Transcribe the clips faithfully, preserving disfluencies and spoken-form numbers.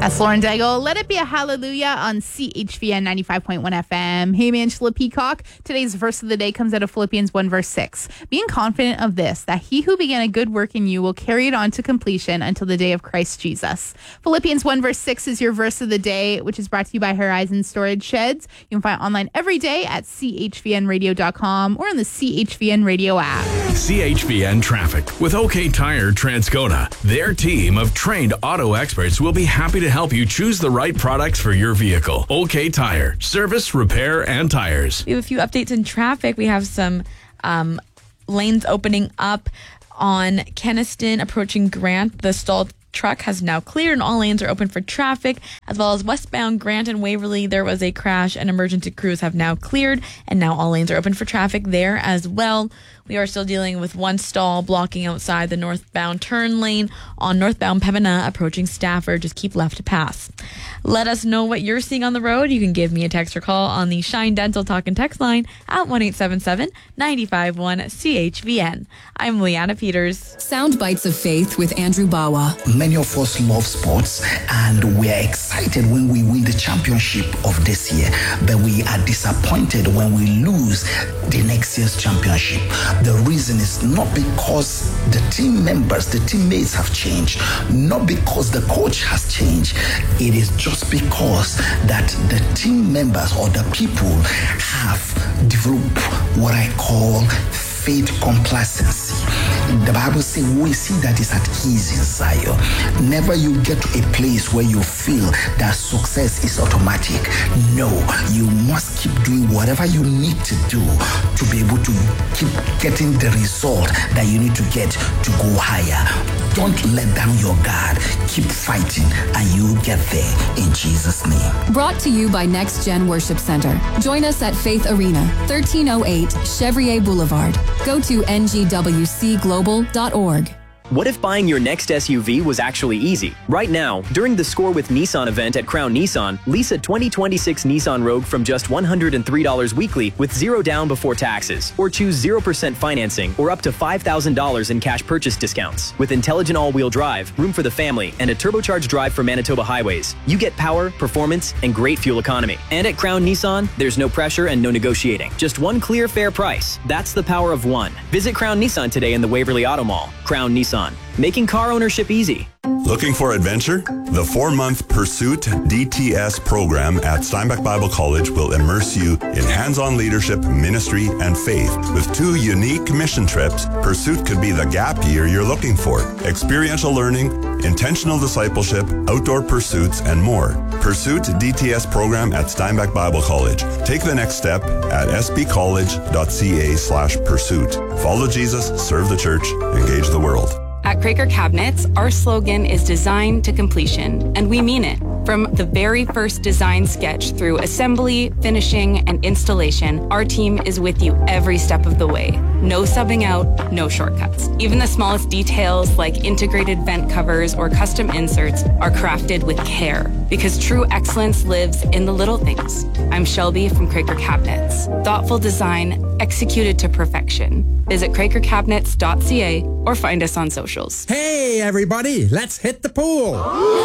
That's Lauren Daigle. Let it be a hallelujah on C H V N ninety-five point one F M. Hey, Angela Peacock. Today's verse of the day comes out of Philippians one, verse six. Being confident of this, that he who began a good work in you will carry it on to completion until the day of Christ Jesus. Philippians one, verse six is your verse of the day, which is brought to you by Horizon Storage Sheds. You can find it online every day at c h v n radio dot com or on the C H V N Radio app. C H V N Traffic with OK Tire Transcona. Their team of trained auto experts will be happy to help you choose the right products for your vehicle. OK Tire. Service, repair, and tires. We have a few updates in traffic. We have some um, lanes opening up on Keniston approaching Grant. The stalled truck has now cleared and all lanes are open for traffic, as well as westbound Grant and Waverly. There was a crash and emergency crews have now cleared, and now all lanes are open for traffic there as well. We are still dealing with one stall blocking outside the northbound turn lane on northbound Pembina approaching Stafford. Just keep left to pass. Let us know what you're seeing on the road. You can give me a text or call on the Shine Dental Talk and Text line at one eight seven seven, nine five one, C H V N. I'm Leanna Peters. Sound Bites of Faith with Andrew Bawa. Many of us love sports and we are excited when we win the championship of this year, but we are disappointed when we lose the next year's championship. The reason is not because the team members, the teammates have changed, not because the coach has changed. It is just because that the team members or the people have developed what I call faith complacency. The Bible says we see that it's at ease in Zion. Never you get to a place where you feel that success is automatic. No, you must keep doing whatever you need to do to be able to keep getting the result that you need to get to go higher. Don't let down your guard. Keep fighting and you'll get there in Jesus' name. Brought to you by Next Gen Worship Center. Join us at Faith Arena, thirteen oh eight Chevrier Boulevard. Go to n g w c global dot org. What if buying your next S U V was actually easy? Right now, during the Score with Nissan event at Crown Nissan, lease a twenty twenty-six Nissan Rogue from just one hundred three dollars weekly with zero down before taxes. Or choose zero percent financing or up to five thousand dollars in cash purchase discounts. With intelligent all-wheel drive, room for the family, and a turbocharged drive for Manitoba highways, you get power, performance, and great fuel economy. And at Crown Nissan, there's no pressure and no negotiating. Just one clear, fair price. That's the power of one. Visit Crown Nissan today in the Waverly Auto Mall. Crown Nissan. Making car ownership easy. Looking for adventure? The four-month Pursuit D T S program at Steinbach Bible College will immerse you in hands-on leadership, ministry, and faith. With two unique mission trips, Pursuit could be the gap year you're looking for. Experiential learning, intentional discipleship, outdoor pursuits, and more. Pursuit D T S program at Steinbach Bible College. Take the next step at s b college dot c a slash pursuit. Follow Jesus, serve the church, engage the world. At Craker Cabinets, our slogan is design to completion, and we mean it. From the very first design sketch through assembly, finishing, and installation, our team is with you every step of the way. No subbing out, no shortcuts. Even the smallest details like integrated vent covers or custom inserts are crafted with care, because true excellence lives in the little things. I'm Shelby from Craker Cabinets. Thoughtful design executed to perfection. Visit craker cabinets dot c a or find us on socials. Hey everybody, let's hit the pool.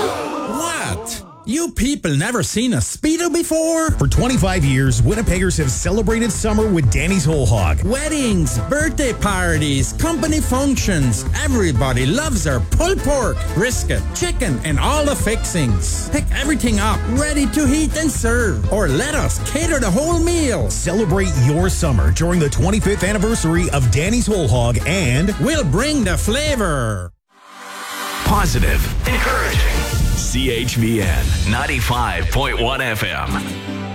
What? You people never seen a Speedo before? For twenty-five years, Winnipeggers have celebrated summer with Danny's Whole Hog. Weddings, birthday parties, company functions. Everybody loves our pulled pork, brisket, chicken, and all the fixings. Pick everything up, ready to heat and serve. Or let us cater the whole meal. Celebrate your summer during the twenty-fifth anniversary of Danny's Whole Hog, and we'll bring the flavor. Positive, encouraging. C H V N ninety-five point one F M.